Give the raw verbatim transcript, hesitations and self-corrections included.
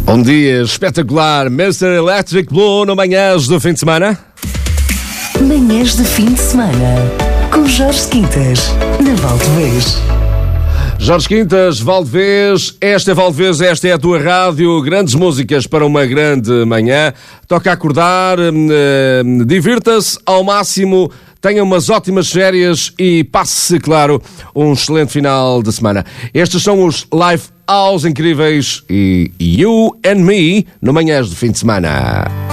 Bom dia, espetacular, mister Electric Blue no Manhãs do fim de semana. Manhãs de fim de semana, com Jorge Quintas, na Valdevez. Jorge Quintas, Valdevez, esta é Valdevez, esta é a tua rádio, grandes músicas para uma grande manhã. Toca acordar, eh, divirta-se ao máximo, tenha umas ótimas férias e passe, claro, um excelente final de semana. Estes são os Live House incríveis e You and Me no Manhãs do fim de semana.